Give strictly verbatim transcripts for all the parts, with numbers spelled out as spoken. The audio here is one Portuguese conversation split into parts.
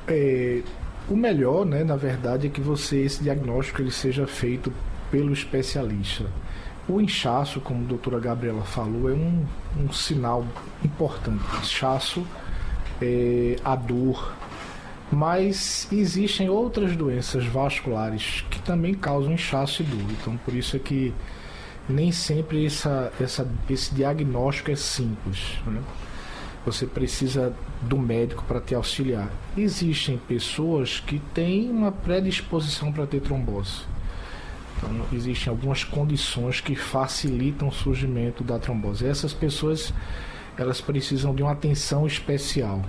É, o melhor, né, na verdade, é que você, esse diagnóstico ele seja feito pelo especialista. O inchaço, como a doutora Gabriela falou, é um, um sinal importante. Inchaço, é, a dor, mas existem outras doenças vasculares que também causam inchaço e dor. Então, por isso é que nem sempre essa, essa, esse diagnóstico é simples, né? Você precisa do médico para te auxiliar. Existem pessoas que têm uma predisposição para ter trombose. Então, existem algumas condições que facilitam o surgimento da trombose. Essas pessoas, elas precisam de uma atenção especial.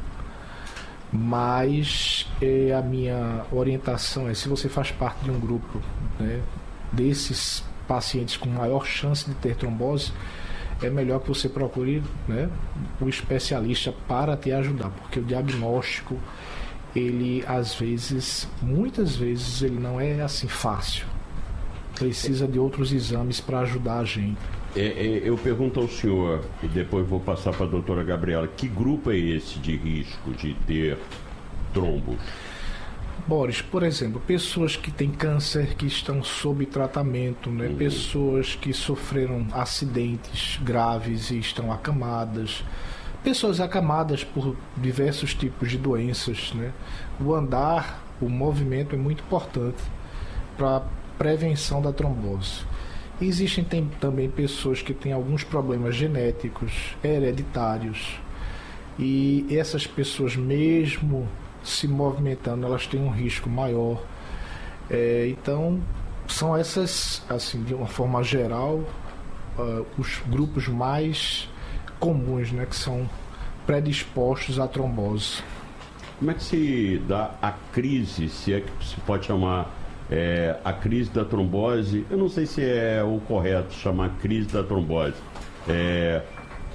Mas é, a minha orientação é, se você faz parte de um grupo, né, desses pacientes com maior chance de ter trombose, é melhor que você procure, né, o especialista para te ajudar, porque o diagnóstico, ele às vezes, muitas vezes, ele não é assim fácil. Precisa de outros exames para ajudar a gente. É, é, eu pergunto ao senhor, e depois vou passar para a doutora Gabriela, que grupo é esse de risco de ter trombos? Boris, por exemplo, pessoas que têm câncer, que estão sob tratamento, né? Uhum. Pessoas que sofreram acidentes graves e estão acamadas, pessoas acamadas por diversos tipos de doenças, né? O andar, o movimento é muito importante para a prevenção da trombose. Existem tem, também pessoas que têm alguns problemas genéticos, hereditários, e essas pessoas, mesmo se movimentando, elas têm um risco maior. É, então, são essas, assim, de uma forma geral, uh, os grupos mais comuns, né, que são predispostos à trombose. Como é que se dá a crise, se é que se pode chamar é, a crise da trombose? Eu não sei se é o correto chamar crise da trombose. É,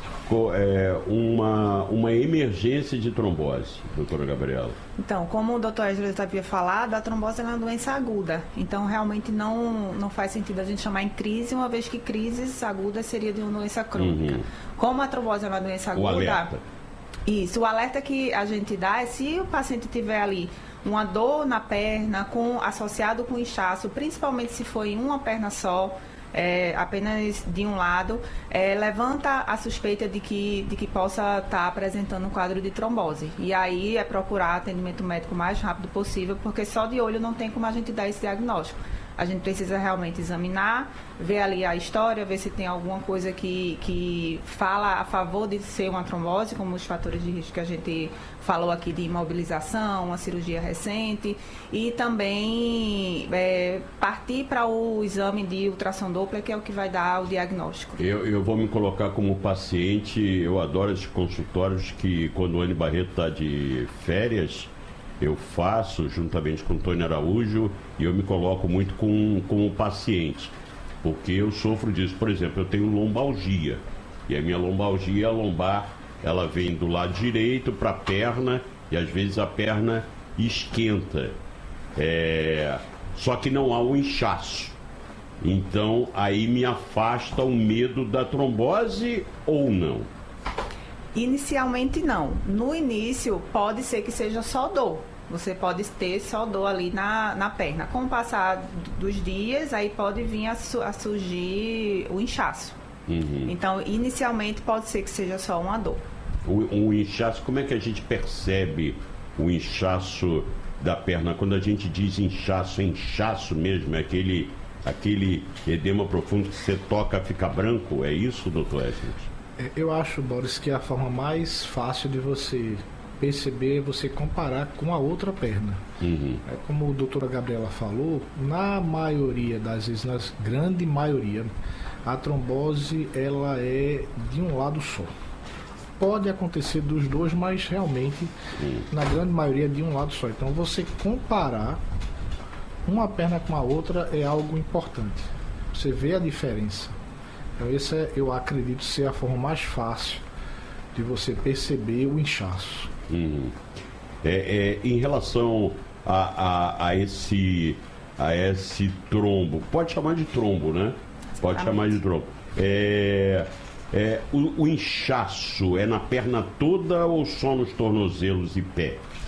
É uma, uma emergência de trombose, doutora Gabriela? Então, como o doutor Ângelo havia falado, a trombose é uma doença aguda. Então, realmente não, não faz sentido a gente chamar em crise, uma vez que crises agudas seria de uma doença crônica. Uhum. Como a trombose é uma doença aguda... O alerta. Isso, o alerta que a gente dá é se o paciente tiver ali uma dor na perna com, associado com inchaço, principalmente se for em uma perna só, É, apenas de um lado, é, levanta a suspeita de que, de que possa estar tá apresentando um quadro de trombose. E aí é procurar atendimento médico o mais rápido possível, porque só de olho não tem como a gente dar esse diagnóstico. A gente precisa realmente examinar, ver ali a história, ver se tem alguma coisa que, que fala a favor de ser uma trombose, como os fatores de risco que a gente falou aqui de imobilização, uma cirurgia recente, e também é, partir para o exame de ultrassom Doppler, que é o que vai dar o diagnóstico. Eu, eu vou me colocar como paciente, eu adoro esses consultórios que quando o Anne Barreto está de férias, eu faço juntamente com o Tony Araújo e eu me coloco muito com, com o paciente, porque eu sofro disso. Por exemplo, eu tenho lombalgia e a minha lombalgia, a lombar, ela vem do lado direito para a perna e às vezes a perna esquenta, é... só que não há o inchaço. Então aí me afasta o medo da trombose ou não? Inicialmente não. No início pode ser que seja só dor. Você pode ter só dor ali na, na perna. Com o passar dos dias, aí pode vir a, su, a surgir o inchaço. Uhum. Então, inicialmente pode ser que seja só uma dor. O, o inchaço, como é que a gente percebe o inchaço da perna? Quando a gente diz inchaço, é inchaço mesmo? É aquele, aquele edema profundo que você toca fica branco? É isso, doutor Esmond? Eu acho, Boris, que a forma mais fácil de você perceber é você comparar com a outra perna. Uhum. É como a doutora Gabriela falou, na maioria das vezes, na grande maioria, a trombose ela é de um lado só. Pode acontecer dos dois, mas realmente, uhum, na grande maioria é de um lado só. Então você comparar uma perna com a outra é algo importante. Você vê a diferença. Então, essa é, eu acredito ser a forma mais fácil de você perceber o inchaço. Uhum. É, é, em relação a, a, a, esse, a esse trombo, pode chamar de trombo, né? Pode chamar de trombo. É, é, o, o inchaço é na perna toda ou só nos tornozelos e pé?